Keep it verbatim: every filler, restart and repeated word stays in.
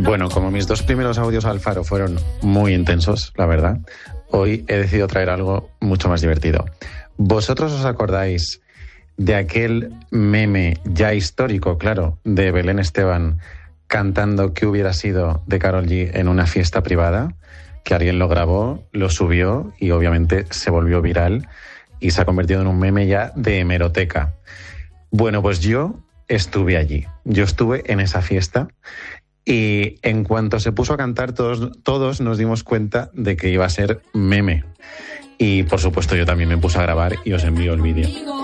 Bueno, como mis dos primeros audios al Faro fueron muy intensos, la verdad, hoy he decidido traer algo mucho más divertido. ¿Vosotros os acordáis de aquel meme ya histórico, claro, de Belén Esteban cantando ¿Qué hubiera sido de Karol G en una fiesta privada? Que alguien lo grabó, lo subió y obviamente se volvió viral y se ha convertido en un meme ya de hemeroteca. Bueno, pues yo estuve allí, yo estuve en esa fiesta y en cuanto se puso a cantar todos, todos nos dimos cuenta de que iba a ser meme. Y por supuesto yo también me puse a grabar y os envío el vídeo.